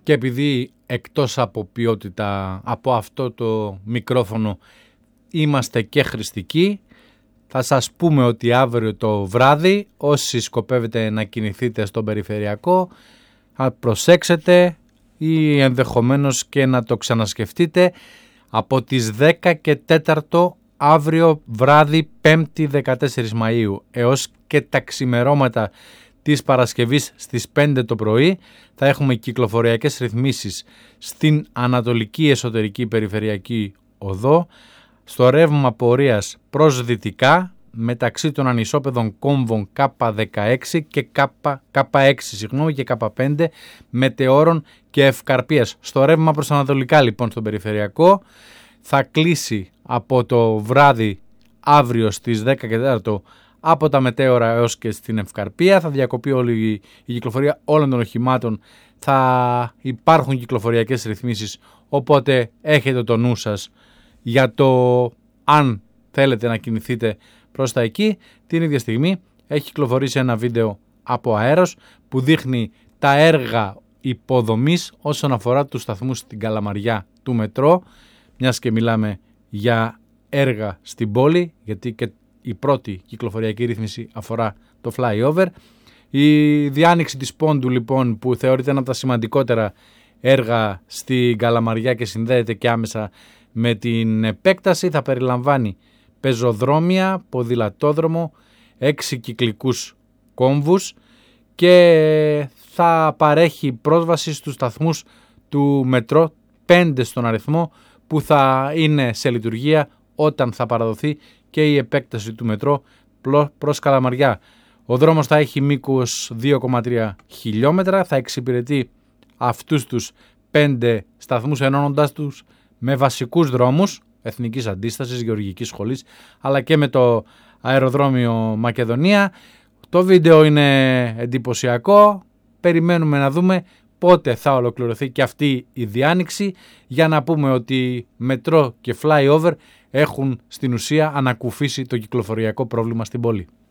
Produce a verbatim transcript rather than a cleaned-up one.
και επειδή εκτός από ποιότητα από αυτό το μικρόφωνο είμαστε και χρηστικοί, θα σας πούμε ότι αύριο το βράδυ όσοι σκοπεύετε να κινηθείτε στον περιφερειακό θα προσέξετε ή ενδεχομένως και να το ξανασκεφτείτε. Από τις δέκα και τέσσερα αύριο βράδυ πέμπτη δεκατέσσερις Μαΐου έως και τα ξημερώματα της Παρασκευής στις πέντε το πρωί θα έχουμε κυκλοφοριακές ρυθμίσεις στην Ανατολική Εσωτερική Περιφερειακή Οδό, στο ρεύμα πορείας προς δυτικά μεταξύ των ανισόπεδων κόμβων Κ δεκαέξι και Κ έξι συγγνώμη, και Κ πέντε μετεώρων και Ευκαρπίας. Στο ρεύμα προς ανατολικά λοιπόν στον περιφερειακό θα κλείσει από το βράδυ αύριο στις δέκα και τέσσερα από τα μετέωρα έως και στην Ευκαρπία. Θα διακοπεί όλη η κυκλοφορία όλων των οχημάτων, θα υπάρχουν κυκλοφοριακές ρυθμίσεις, οπότε έχετε το νου σας για το αν θέλετε να κινηθείτε προς τα εκεί. Την ίδια στιγμή έχει κυκλοφορήσει ένα βίντεο από αέρος που δείχνει τα έργα υποδομής όσον αφορά τους σταθμούς στην Καλαμαριά του μετρό, μιας και μιλάμε για έργα στην πόλη, γιατί και η πρώτη κυκλοφοριακή ρύθμιση αφορά το flyover. Η διάνοιξη της Πόντου λοιπόν, που θεωρείται ένα από τα σημαντικότερα έργα στην Καλαμαριά και συνδέεται και άμεσα με την επέκταση, θα περιλαμβάνει πεζοδρόμια, ποδηλατόδρομο, έξι κυκλικούς κόμβους και θα παρέχει πρόσβαση στους σταθμούς του μετρό, πέντε στον αριθμό, που θα είναι σε λειτουργία όταν θα παραδοθεί και η επέκταση του μετρό προς Καλαμαριά. Ο δρόμος θα έχει μήκος δύο κόμμα τρία χιλιόμετρα, θα εξυπηρετεί αυτούς τους πέντε σταθμούς ενώνοντας τους με βασικούς δρόμους Εθνικής Αντίστασης, Γεωργικής Σχολής, αλλά και με το αεροδρόμιο Μακεδονία. Το βίντεο είναι εντυπωσιακό, περιμένουμε να δούμε πότε θα ολοκληρωθεί και αυτή η διάνοιξη, για να πούμε ότι μετρό και flyover έχουν στην ουσία ανακουφίσει το κυκλοφοριακό πρόβλημα στην πόλη.